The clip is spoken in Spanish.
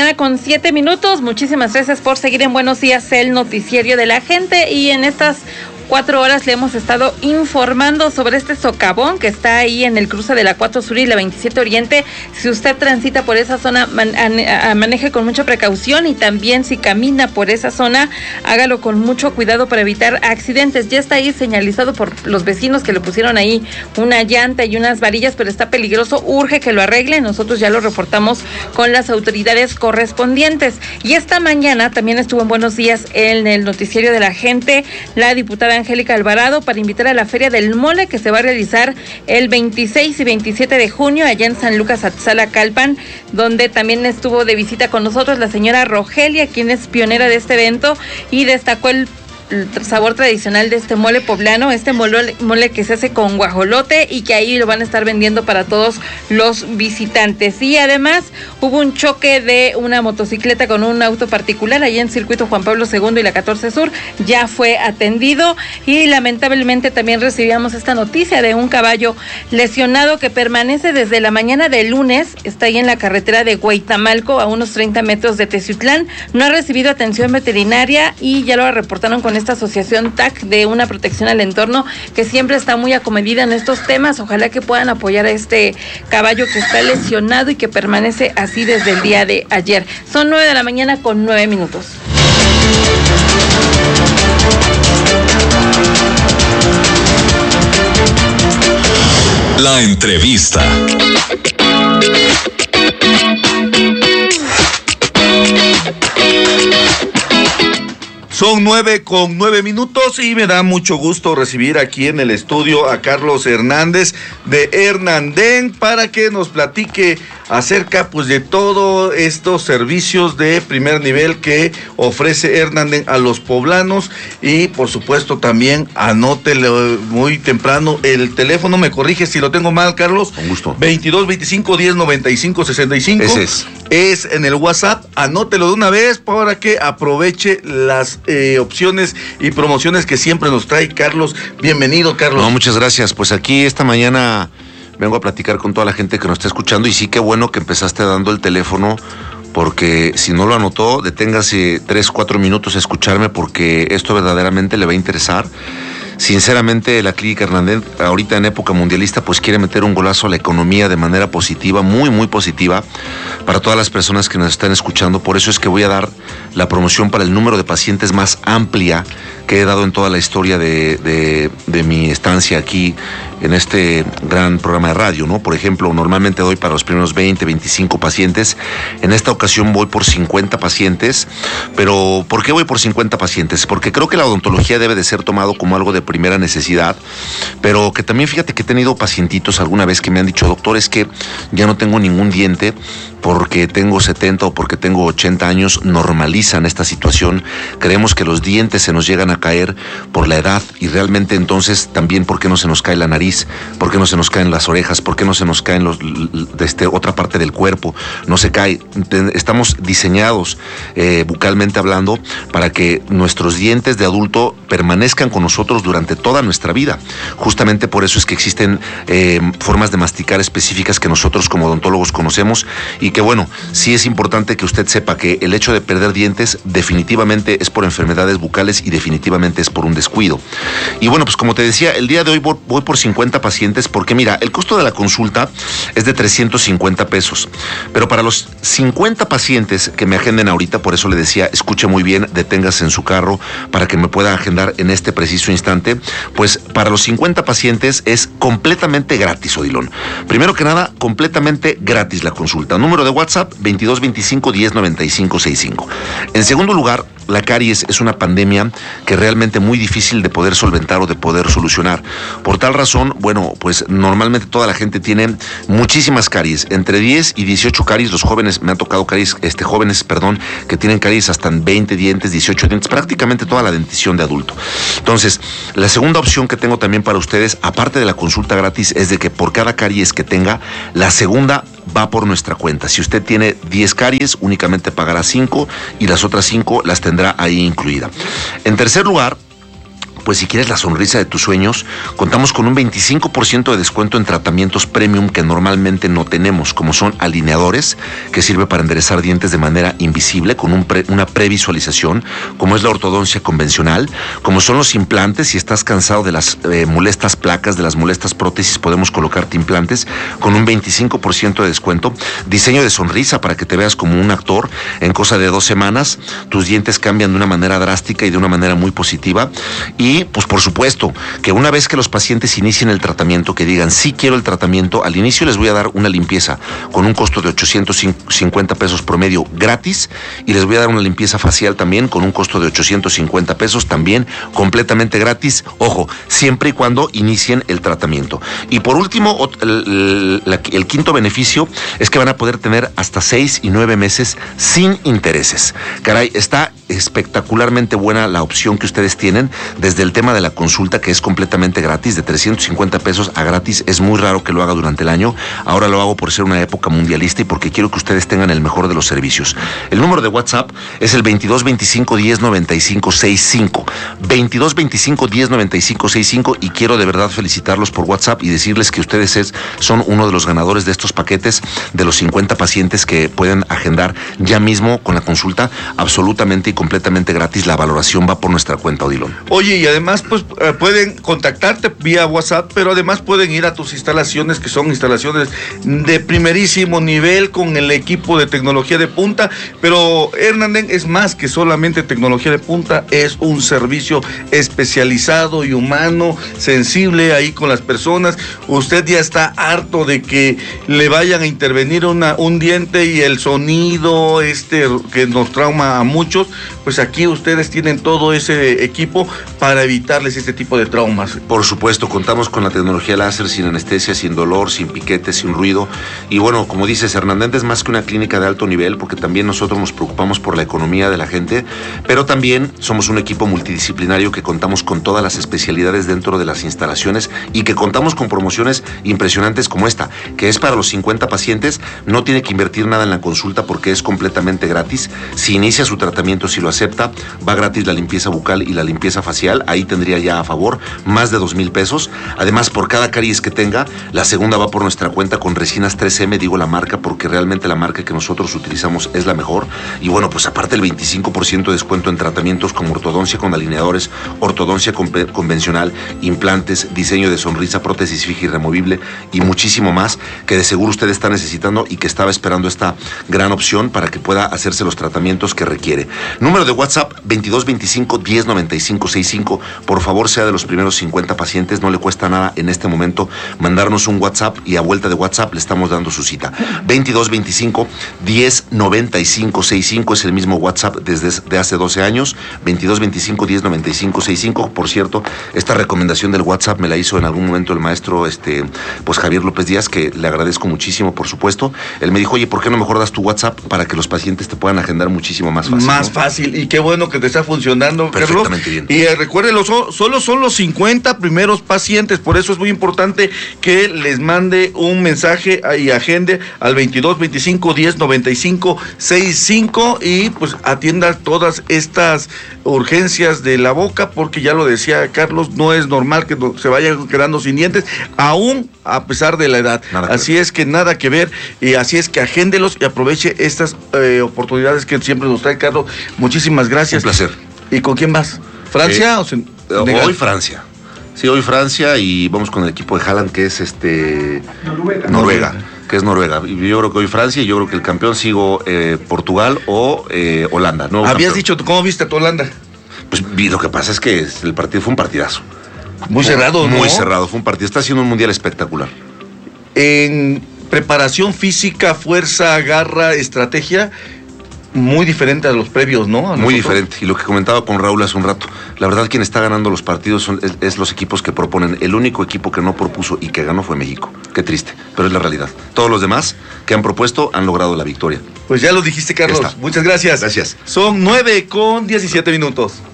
8:07. Muchísimas gracias por seguir en Buenos Días, el noticiero de la gente, y en estas 4 horas le hemos estado informando sobre este socavón que está ahí en el cruce de la 4 Sur y la 27 Oriente. Si usted transita por esa zona, maneje con mucha precaución, y también si camina por esa zona, hágalo con mucho cuidado para evitar accidentes. Ya está ahí señalizado por los vecinos que le pusieron ahí una llanta y unas varillas, pero está peligroso, urge que lo arreglen. Nosotros ya lo reportamos con las autoridades correspondientes. Y esta mañana también estuvo en Buenos Días en el noticiero de la gente la diputada Angélica Alvarado para invitar a la Feria del Mole, que se va a realizar el 26 y 27 de junio allá en San Lucas Atzala-Calpan, donde también estuvo de visita con nosotros la señora Rogelia, quien es pionera de este evento, y destacó el sabor tradicional de este mole poblano, este mole que se hace con guajolote, y que ahí lo van a estar vendiendo para todos los visitantes. Y además hubo un choque de una motocicleta con un auto particular allá en Circuito Juan Pablo II y la 14 Sur, ya fue atendido, y lamentablemente también recibíamos esta noticia de un caballo lesionado que permanece desde la mañana del lunes, está ahí en la carretera de Huaytamalco, a unos 30 metros de Teciutlán, no ha recibido atención veterinaria, y ya lo reportaron con esta asociación TAC de una protección al entorno, que siempre está muy acomedida en estos temas. Ojalá que puedan apoyar a este caballo que está lesionado y que permanece así desde el día de ayer. Son 9:09 a.m. La entrevista. Son 9:09 y me da mucho gusto recibir aquí en el estudio a Carlos Hernández de Hernandén para que nos platique acerca pues de todos estos servicios de primer nivel que ofrece Hernandén a los poblanos. Y por supuesto también anótelo muy temprano el teléfono, me corrige si lo tengo mal, Carlos. Con gusto. 22 25 10 95 65. Ese es en el WhatsApp, anótelo de una vez para que aproveche las opciones y promociones que siempre nos trae Carlos. Bienvenido, Carlos. No, muchas gracias. Pues aquí esta mañana vengo a platicar con toda la gente que nos está escuchando, y sí, qué bueno que empezaste dando el teléfono, porque si no lo anotó, deténgase 3-4 minutos a escucharme, porque esto verdaderamente le va a interesar. Sinceramente, la Clínica Hernandén, ahorita en época mundialista, pues quiere meter un golazo a la economía de manera positiva, muy, muy positiva, para todas las personas que nos están escuchando. Por eso es que voy a dar la promoción para el número de pacientes más amplia que he dado en toda la historia de mi estancia aquí en este gran programa de radio, ¿no? Por ejemplo, normalmente doy para los primeros 20, 25 pacientes. En esta ocasión voy por 50 pacientes. Pero, ¿por qué voy por 50 pacientes? Porque creo que la odontología debe de ser tomado como algo de primera necesidad, pero que también, fíjate que he tenido pacientitos alguna vez que me han dicho: doctor, es que ya no tengo ningún diente porque tengo 70 o porque tengo 80 años. Normalizan esta situación. Creemos que los dientes se nos llegan a caer por la edad, y realmente entonces también, ¿por qué no se nos cae la nariz? ¿Por qué no se nos caen las orejas? ¿Por qué no se nos caen otra parte del cuerpo? No se cae. Estamos diseñados bucalmente hablando para que nuestros dientes de adulto permanezcan con nosotros durante toda nuestra vida. Justamente por eso es que existen formas de masticar específicas que nosotros como odontólogos conocemos, y que bueno, sí es importante que usted sepa que el hecho de perder dientes definitivamente es por enfermedades bucales y definitivamente es por un descuido. Y bueno, pues como te decía, el día de hoy voy por 50 pacientes, porque mira, el costo de la consulta es de 350 pesos, pero para los 50 pacientes que me agenden ahorita, por eso le decía, escuche muy bien, deténgase en su carro para que me pueda agendar en este preciso instante. Pues para los 50 pacientes es completamente gratis, Odilon. Primero que nada, completamente gratis la consulta. Número de WhatsApp 22 25 10 95 65. En segundo lugar, la caries es una pandemia que realmente muy difícil de poder solventar o de poder solucionar. Por tal razón, bueno, pues normalmente toda la gente tiene muchísimas caries, entre 10 y 18 caries. Los jóvenes, me han tocado caries, jóvenes, que tienen caries hasta 20 dientes, 18 dientes, prácticamente toda la dentición de adulto. Entonces, la segunda opción que tengo también para ustedes, aparte de la consulta gratis, es de que por cada caries que tenga, la segunda va por nuestra cuenta. Si usted tiene 10 caries, únicamente pagará 5 y las otras 5 las tendrá ahí incluida. En tercer lugar, Pues si quieres la sonrisa de tus sueños, contamos con un 25% de descuento en tratamientos premium que normalmente no tenemos, como son alineadores, que sirve para enderezar dientes de manera invisible con una previsualización, como es la ortodoncia convencional, como son los implantes. Si estás cansado de las molestas placas, de las molestas prótesis, podemos colocarte implantes con un 25% de descuento. Diseño de sonrisa para que te veas como un actor. En cosa de 2 semanas, tus dientes cambian de una manera drástica y de una manera muy positiva. Y pues por supuesto que una vez que los pacientes inicien el tratamiento, que digan sí quiero el tratamiento, al inicio les voy a dar una limpieza con un costo de 850 pesos promedio gratis, y les voy a dar una limpieza facial también con un costo de 850 pesos también completamente gratis, ojo, siempre y cuando inicien el tratamiento. Y por último, el quinto beneficio es que van a poder tener hasta 6 y 9 meses sin intereses. Caray, está espectacularmente buena la opción que ustedes tienen, desde el tema de la consulta, que es completamente gratis, de 350 pesos a gratis. Es muy raro que lo haga durante el año. Ahora lo hago por ser una época mundialista y porque quiero que ustedes tengan el mejor de los servicios. El número de WhatsApp es el 2225 1095 65. 2225 1095 65, y quiero de verdad felicitarlos por WhatsApp y decirles que ustedes son uno de los ganadores de estos paquetes, de los 50 pacientes que pueden agendar ya mismo con la consulta absolutamente y completamente gratis. La valoración va por nuestra cuenta, Odilon. Oye, y además pues pueden contactarte vía WhatsApp, pero además pueden ir a tus instalaciones, que son instalaciones de primerísimo nivel, con el equipo de tecnología de punta. Pero Hernanden es más que solamente tecnología de punta, es un servicio especializado y humano, sensible ahí con las personas. Usted ya está harto de que le vayan a intervenir un diente y el sonido que nos trauma a muchos. Pues aquí ustedes tienen todo ese equipo para evitarles este tipo de traumas. Por supuesto, contamos con la tecnología láser, sin anestesia, sin dolor, sin piquete, sin ruido. Y bueno, como dices, Hernanden es más que una clínica de alto nivel, porque también nosotros nos preocupamos por la economía de la gente, pero también somos un equipo multidisciplinario que contamos con todas las especialidades dentro de las instalaciones, y que contamos con promociones impresionantes como esta, que es para los 50 pacientes. No tiene que invertir nada en la consulta porque es completamente gratis. Si inicia su tratamiento, si lo acepta, va gratis la limpieza bucal y la limpieza facial. Ahí tendría ya a favor más de 2,000 pesos. Además, por cada caries que tenga, la segunda va por nuestra cuenta con resinas 3M, digo la marca porque realmente la marca que nosotros utilizamos es la mejor. Y bueno, pues aparte el 25% de descuento en tratamientos como ortodoncia con alineadores, ortodoncia convencional, implantes, diseño de sonrisa, prótesis fija y removible y muchísimo más, que de seguro usted está necesitando y que estaba esperando esta gran opción para que pueda hacerse los tratamientos que requiere. Número de WhatsApp 2225 1095 65. Por favor, sea de los primeros 50 pacientes. No le cuesta nada en este momento mandarnos un WhatsApp, y a vuelta de WhatsApp le estamos dando su cita. 2225 1095 65 es el mismo WhatsApp desde hace 12 años. 2225 1095 65. Por cierto, esta recomendación del WhatsApp me la hizo en algún momento el maestro pues Javier López Díaz, que le agradezco muchísimo, por supuesto. Él me dijo, oye, ¿por qué no mejor das tu WhatsApp para que los pacientes te puedan agendar muchísimo más fácil? Más fácil, y qué bueno que te está funcionando, perfectamente, Carlos. Bien. Y recuérdenlo, solo son los 50 primeros pacientes, por eso es muy importante que les mande un mensaje y agende al 2225 1095 65, y pues atienda todas estas urgencias de la boca, porque ya lo decía Carlos, no es normal que se vayan quedando sin dientes, aún a pesar de la edad. Así es que nada que ver, y así es que agéndelos y aproveche estas oportunidades que siempre nos trae Carlos. Muchísimas gracias. Un placer. ¿Y con quién vas? ¿Francia o hoy Francia? Sí, hoy Francia, y vamos con el equipo de Haaland, que es Noruega. Que es Noruega. Y yo creo que hoy Francia, y yo creo que el campeón sigo Portugal o Holanda. Habías dicho, ¿cómo viste a tu Holanda? Pues lo que pasa es que el partido fue un partidazo. Muy cerrado, ¿no? Muy cerrado, fue un partido. Está haciendo un mundial espectacular. En preparación física, fuerza, garra, estrategia, muy diferente a los previos, ¿no? Muy diferente. Y lo que comentaba con Raúl hace un rato, la verdad quien está ganando los partidos es los equipos que proponen. El único equipo que no propuso y que ganó fue México. Qué triste, pero es la realidad. Todos los demás que han propuesto han logrado la victoria. Pues ya lo dijiste, Carlos. Muchas gracias. Gracias. Son 9:17.